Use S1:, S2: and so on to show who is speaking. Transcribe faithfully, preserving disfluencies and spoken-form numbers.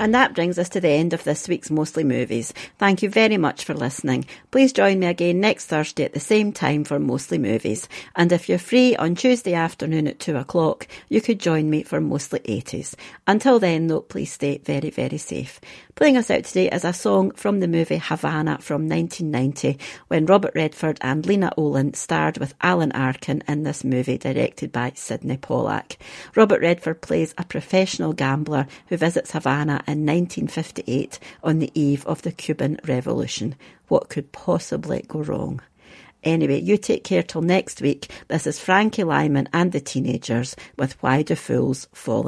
S1: And that brings us to the end of this week's Mostly Movies. Thank you very much for listening. Please join me again next Thursday at the same time for Mostly Movies. And if you're free on Tuesday afternoon at two o'clock, you could join me for Mostly eighties. Until then, though, please stay very, very safe. Playing us out today is a song from the movie Havana from nineteen ninety, when Robert Redford and Lena Olin starred with Alan Arkin in this movie directed by Sidney Pollack. Robert Redford plays a professional gambler who visits Havana in nineteen fifty-eight on the eve of the Cuban Revolution. What could possibly go wrong? Anyway, you take care till next week. This is Frankie Lyman and the Teenagers with Why Do Fools Fall in